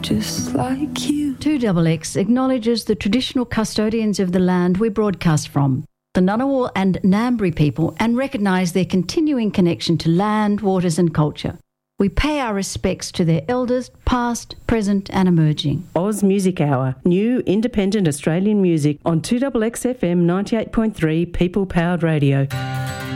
just like you. 2XX acknowledges the traditional custodians of the land we broadcast from, the Ngunnawal and Ngambri people, and recognise their continuing connection to land, waters and culture. We pay our respects to their elders, past, present and emerging. Oz Music Hour, new independent Australian music on 2XX FM 98.3 People Powered Radio.